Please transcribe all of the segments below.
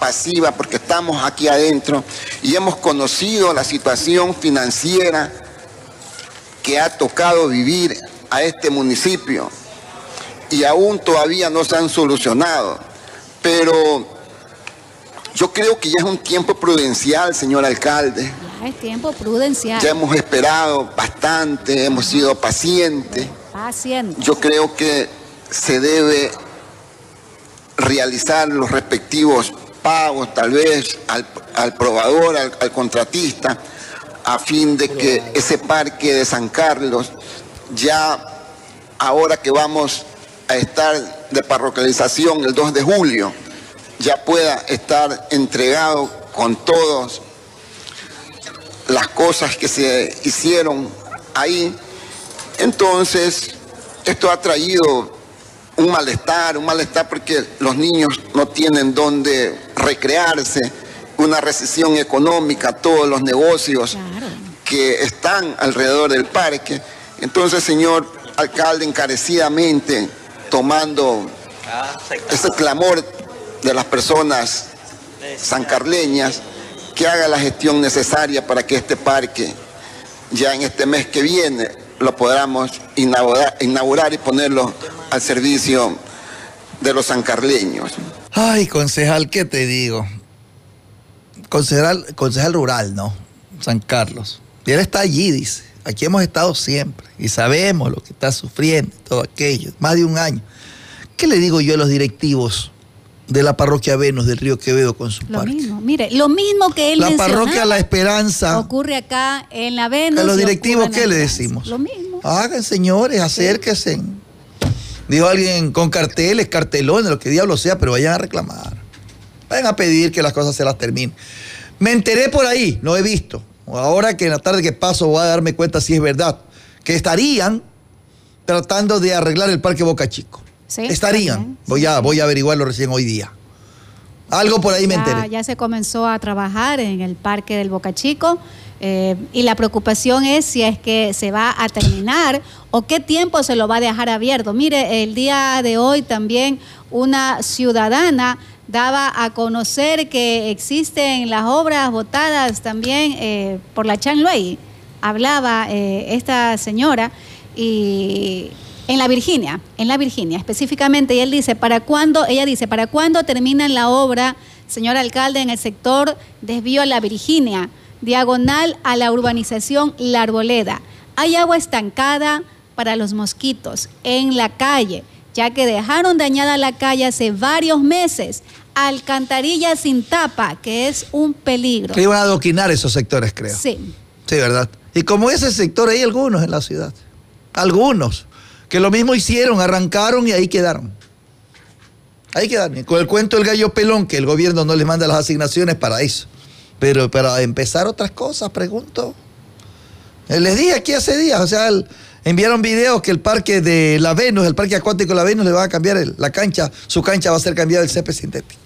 pasiva porque estamos aquí adentro y hemos conocido la situación financiera que ha tocado vivir a este municipio y aún todavía no se han solucionado. Pero yo creo que ya es un tiempo prudencial, señor alcalde. Ya es tiempo prudencial. Ya hemos esperado bastante, hemos sido pacientes. Yo creo que se debe realizar los respectivos pagos, tal vez al probador, al contratista, a fin de que ese parque de San Carlos, ya ahora que vamos a estar de parroquialización el 2 de julio, ya pueda estar entregado con todas las cosas que se hicieron ahí. Entonces, esto ha traído un malestar porque los niños no tienen dónde recrearse, una recesión económica, todos los negocios que están alrededor del parque. Entonces, señor alcalde, encarecidamente, tomando ese clamor de las personas sancarleñas, que haga la gestión necesaria para que este parque, ya en este mes que viene, lo podamos inaugurar y ponerlo al servicio de los sancarleños. Ay, concejal, ¿qué te digo? Concejal rural, ¿no? San Carlos. Y él está allí, dice. Aquí hemos estado siempre y sabemos lo que está sufriendo, todo aquello, más de un año. ¿Qué le digo yo a los directivos de la parroquia Venus del Río Quevedo con su parque? Mismo, mire, lo mismo que él mencionaba. La parroquia La Esperanza. Ocurre acá en la Venus. A los directivos, ¿qué le decimos? Lo mismo. Hagan, señores, acérquense. Sí. Dijo alguien con carteles, cartelones, lo que diablo sea, pero vayan a reclamar. Vayan a pedir que las cosas se las terminen. Me enteré por ahí, no he visto. Ahora que en la tarde que paso voy a darme cuenta si es verdad, que estarían tratando de arreglar el Parque Boca Chico. Sí, estarían. Voy a averiguarlo recién hoy día. Algo por ahí me enteré. Ya se comenzó a trabajar en el Parque del Boca Chico y la preocupación es si es que se va a terminar o qué tiempo se lo va a dejar abierto. Mire, el día de hoy también una ciudadana daba a conocer que existen las obras botadas también por la Chanluey. Hablaba esta señora y en la Virginia específicamente, y ella dice, ¿para cuándo terminan la obra, señor alcalde, en el sector desvío a la Virginia, diagonal a la urbanización La Arboleda? Hay agua estancada para los mosquitos en la calle, ya que dejaron dañada la calle hace varios meses. Alcantarilla sin tapa, que es un peligro. Que iban a adoquinar esos sectores, creo. Sí. Sí, ¿verdad? Y como ese sector, hay algunos en la ciudad. Algunos. Que lo mismo hicieron, arrancaron y ahí quedaron. Ahí quedaron. Con el cuento del gallo pelón, que el gobierno no les manda las asignaciones para eso. Pero para empezar otras cosas, pregunto. Les dije aquí hace días, o sea, enviaron videos que el parque de la Venus, el parque acuático de la Venus, le va a cambiar la cancha, su cancha va a ser cambiada el césped sintético.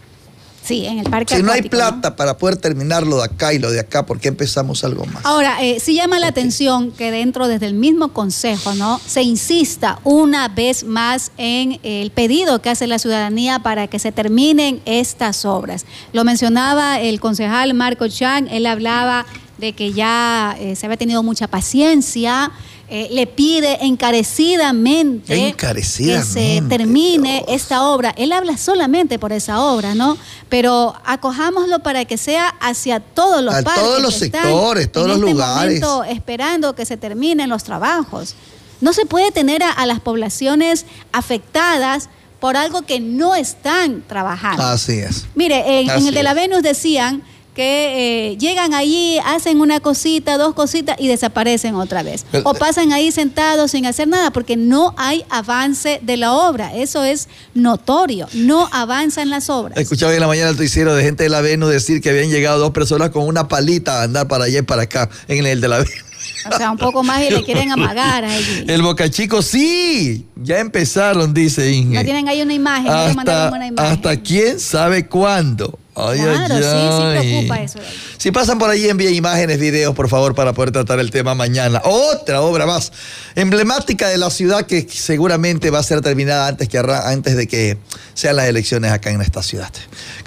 Sí, en el parque acuático. Si no hay plata, ¿no?, para poder terminar lo de acá y lo de acá, ¿por qué empezamos algo más? Ahora, sí llama la atención que desde el mismo consejo, ¿no?, se insista una vez más en el pedido que hace la ciudadanía para que se terminen estas obras. Lo mencionaba el concejal Marco Chan, él hablaba de que ya se había tenido mucha paciencia, le pide encarecidamente que se termine esta obra. Él habla solamente por esa obra, ¿no? Pero acojámoslo para que sea hacia todos los parques, todos los sectores, todos los lugares. Momento, esperando que se terminen los trabajos. No se puede tener a las poblaciones afectadas por algo que no están trabajando. Así es. Mire, en el de la Venus decían que llegan allí, hacen una cosita, dos cositas y desaparecen otra vez. O pasan ahí sentados sin hacer nada porque no hay avance de la obra. Eso es notorio, no avanzan las obras. Escuchaba en la mañana el noticiero de gente de la Venus decir que habían llegado 2 personas con una palita a andar para allá y para acá en el de la Venus. O sea, un poco más y le quieren amagar allí. El Boca Chico, sí, ya empezaron, dice Inge. No tienen ahí una imagen, no mandaron una imagen. Hasta quién sabe cuándo. Ay, claro, ay, sí preocupa eso. Si pasan por allí, envíen imágenes, videos, por favor, para poder tratar el tema mañana. Otra obra más emblemática de la ciudad que seguramente va a ser terminada antes de que sean las elecciones acá en esta ciudad.